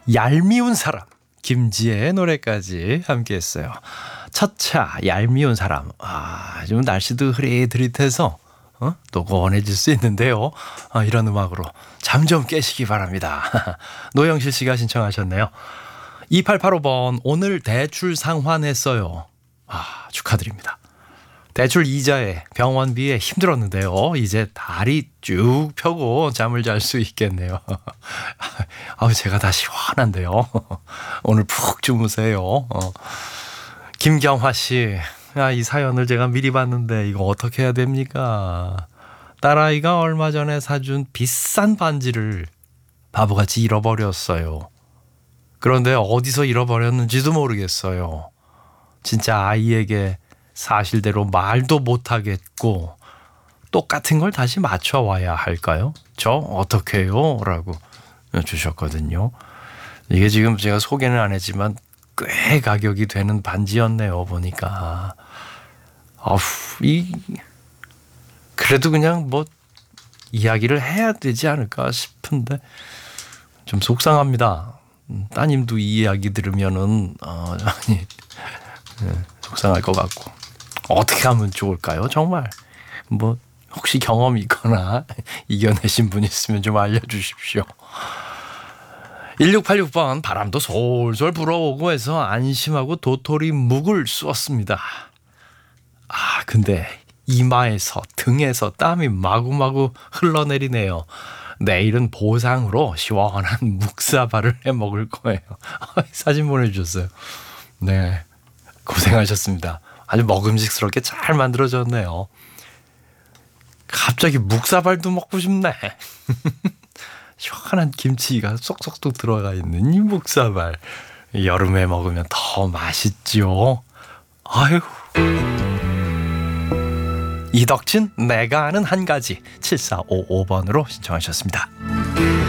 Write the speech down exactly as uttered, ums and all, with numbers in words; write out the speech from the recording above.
얄미운 사람 김지혜의 노래까지 함께했어요. 첫차 얄미운 사람. 아, 좀 날씨도 흐릿흐릿해서 어? 노곤해질 수 있는데요. 아, 이런 음악으로 잠 좀 깨시기 바랍니다. 노영실 씨가 신청하셨네요. 이팔팔오 번 오늘 대출 상환했어요. 아, 축하드립니다. 대출 이자에 병원비에 힘들었는데요. 이제 다리 쭉 펴고 잠을 잘 수 있겠네요. 아, 제가 다 시원한데요. 오늘 푹 주무세요. 어. 김경화 씨, 아, 이 사연을 제가 미리 봤는데 이거 어떻게 해야 됩니까? 딸아이가 얼마 전에 사준 비싼 반지를 바보같이 잃어버렸어요. 그런데 어디서 잃어버렸는지도 모르겠어요. 진짜 아이에게 사실대로 말도 못하겠고 똑같은 걸 다시 맞춰와야 할까요? 저 어떻게 해요? 라고 주셨거든요. 이게 지금 제가 소개는 안 했지만 꽤 가격이 되는 반지였네요. 보니까 아우, 이 그래도 그냥 뭐 이야기를 해야 되지 않을까 싶은데 좀 속상합니다. 따님도 이 이야기 들으면은 어, 아니 네, 속상할 것 같고 어떻게 하면 좋을까요? 정말 뭐 혹시 경험이 있거나 이겨내신 분 있으면 좀 알려주십시오. 일육팔육 번 바람도 솔솔 불어오고 해서 안심하고 도토리 묵을 쑤었습니다. 아, 근데 이마에서 등에서 땀이 마구마구 흘러내리네요. 내일은 보상으로 시원한 묵사발을 해 먹을 거예요. 사진 보내주셨어요. 네, 고생하셨습니다. 아주 먹음직스럽게 잘 만들어졌네요. 갑자기 묵사발도 먹고 싶네. 시원한 김치가 쏙쏙쏙 들어가 있는 이 묵사발. 여름에 먹으면 더 맛있죠. 아유. 이덕진 내가 아는 한 가지 칠사오오 번으로 신청하셨습니다.